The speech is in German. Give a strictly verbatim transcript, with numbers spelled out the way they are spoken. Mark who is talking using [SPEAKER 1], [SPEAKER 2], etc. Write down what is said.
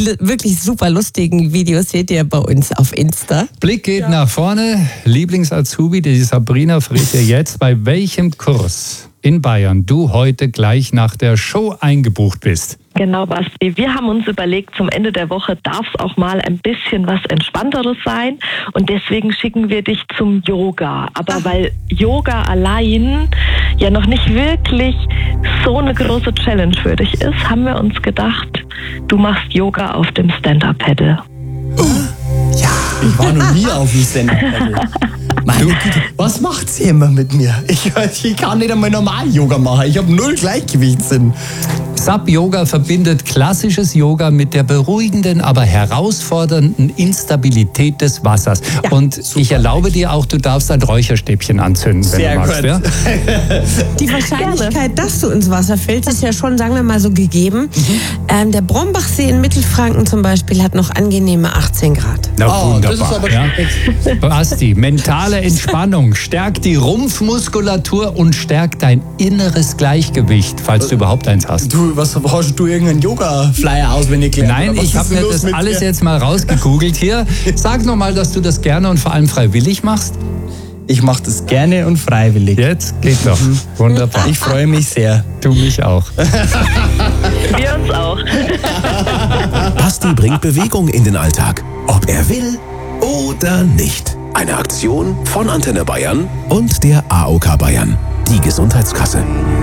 [SPEAKER 1] wirklich super lustigen Videos seht ihr bei uns auf Insta.
[SPEAKER 2] Blick geht
[SPEAKER 1] ja.
[SPEAKER 2] nach vorne. Lieblings-Azubi, die Sabrina verrät dir jetzt, bei welchem Kurs in Bayern du heute gleich nach der Show eingebucht bist.
[SPEAKER 3] Genau, Basti. Wir haben uns überlegt, zum Ende der Woche darf es auch mal ein bisschen was Entspannteres sein. Und deswegen schicken wir dich zum Yoga. Aber Ach. weil Yoga allein ja noch nicht wirklich so eine große Challenge für dich ist, haben wir uns gedacht, du machst Yoga auf dem Stand-Up-Paddle.
[SPEAKER 4] Oh. Ja, ich war noch nie auf dem Stand-Up-Paddle. Meine Güte, was macht sie immer mit mir? Ich, ich kann nicht einmal normal Yoga machen. Ich habe null Gleichgewichtssinn.
[SPEAKER 2] S A P-Yoga verbindet klassisches Yoga mit der beruhigenden, aber herausfordernden Instabilität des Wassers. Ja, und super. Ich erlaube dir auch, du darfst ein Räucherstäbchen anzünden, wenn
[SPEAKER 4] Sehr
[SPEAKER 2] du magst.
[SPEAKER 4] Gut.
[SPEAKER 2] Ja?
[SPEAKER 1] Die Wahrscheinlichkeit, Gerne. dass du ins Wasser fällst, ist ja schon, sagen wir mal, so gegeben. Mhm. Ähm, der Brombachsee in Mittelfranken zum Beispiel hat noch angenehme achtzehn Grad.
[SPEAKER 2] Na,
[SPEAKER 4] oh,
[SPEAKER 2] wunderbar.
[SPEAKER 4] Das ist aber
[SPEAKER 2] ja. Basti, mentale Entspannung stärkt die Rumpfmuskulatur und stärkt dein inneres Gleichgewicht, falls du überhaupt eins hast.
[SPEAKER 4] Du, was hast du irgendeinen Yoga-Flyer auswendig gelernt?
[SPEAKER 2] Nein, ich habe mir das alles dir? jetzt mal rausgegoogelt hier. Sag nochmal, dass du das gerne und vor allem freiwillig machst.
[SPEAKER 4] Ich mache das gerne und freiwillig.
[SPEAKER 2] Jetzt geht doch. Mhm. Wunderbar.
[SPEAKER 4] Ich freue mich sehr.
[SPEAKER 2] Du mich auch.
[SPEAKER 3] Wir uns auch.
[SPEAKER 5] Basti bringt Bewegung in den Alltag. Ob er will oder nicht. Eine Aktion von Antenne Bayern und der A O K Bayern. Die Gesundheitskasse.